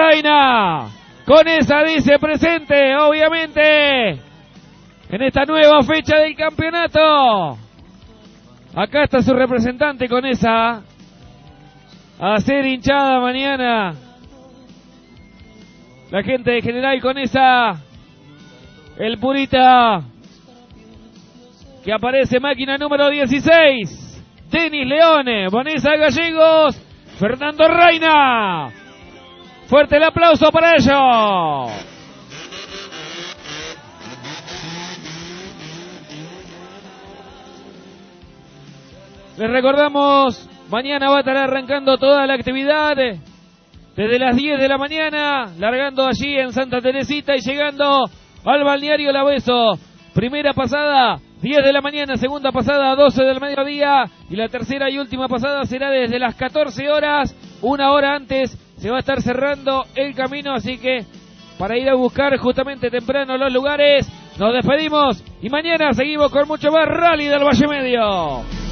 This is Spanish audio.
Raina. Con esa dice presente, obviamente, en esta nueva fecha del campeonato. Acá está su representante con esa. A ser hinchada mañana. La gente de General con esa. El Purita. Que aparece máquina número 16. Denis Leone. Vanessa Gallegos. Fernando Raina. Fuerte el aplauso para ellos. Les recordamos, mañana va a estar arrancando toda la actividad desde las 10 de la mañana, largando allí en Santa Teresita y llegando al balneario El Abeso. Primera pasada, 10 de la mañana, segunda pasada, 12 del mediodía, y la tercera y última pasada será desde las 14 horas, una hora antes se va a estar cerrando el camino, así que para ir a buscar justamente temprano los lugares, nos despedimos y mañana seguimos con mucho más Rally del Valle Medio.